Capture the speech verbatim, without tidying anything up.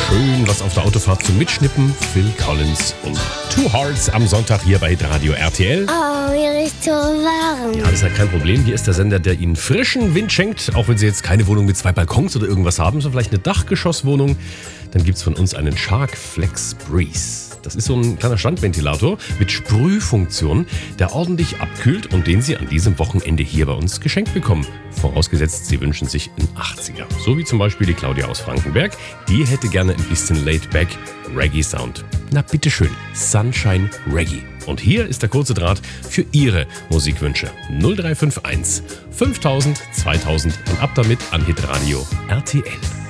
Schön was auf der Autofahrt zum Mitschnippen. Phil Collins und Two Hearts am Sonntag hier bei Hitradio R T L. Oh, mir ist so warm. Ja, das ist ja kein Problem. Hier ist der Sender, der Ihnen frischen Wind schenkt. Auch wenn Sie jetzt keine Wohnung mit zwei Balkons oder irgendwas haben, sondern vielleicht eine Dachgeschosswohnung, dann gibt's von uns einen Shark Flex Breeze. Das ist so ein kleiner Standventilator mit Sprühfunktion, der ordentlich abkühlt und den Sie an diesem Wochenende hier bei uns geschenkt bekommen. Vorausgesetzt, Sie wünschen sich einen achtziger. So wie zum Beispiel die Claudia aus Frankenberg. Die hätte gerne ein bisschen Laid-Back Reggae-Sound. Na bitteschön, Sunshine Reggae. Und hier ist der kurze Draht für Ihre Musikwünsche. null drei fünf eins fünftausend zweitausend und ab damit an Hitradio R T L.